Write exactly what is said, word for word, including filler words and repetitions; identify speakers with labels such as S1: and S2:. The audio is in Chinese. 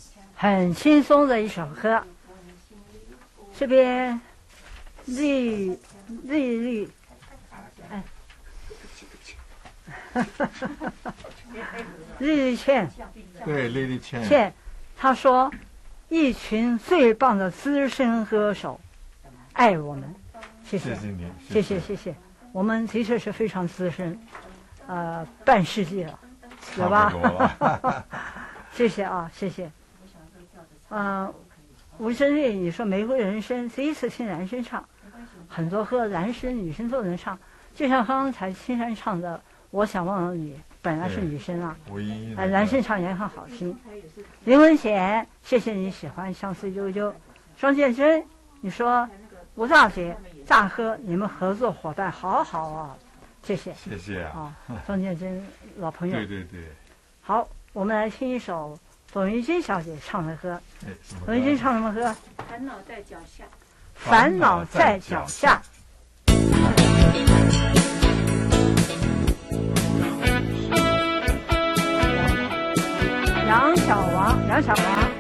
S1: 很轻松的一首歌。这边绿绿绿，哎，绿绿倩，
S2: 对，丽丽倩，
S1: 倩，她说，一群最棒的资深歌手，爱我们，谢谢，
S2: 谢谢你，
S1: 谢谢谢谢，我们的确是非常资深，呃，半世纪了，有吧？谢谢啊，谢谢。嗯、呃，吴珍丽，你说《玫瑰人生》第一次听男生唱，很多歌男生女生都能唱，就像刚才青山唱的《我想忘了你》，本来是女生啊，哎、呃，男生唱也很好听。林文贤，谢谢你喜欢《相思悠悠》。庄建真，你说吴大姐、大哥，你们合作伙伴好好啊，谢谢，
S2: 谢谢啊，
S1: 庄建真老朋友，
S2: 对对对。
S1: 好，我们来听一首董玉金小姐唱的歌。
S2: 哎，
S1: 董玉金唱什么歌？
S3: 烦恼在脚下。
S1: 烦恼在脚下。杨小王，杨小王。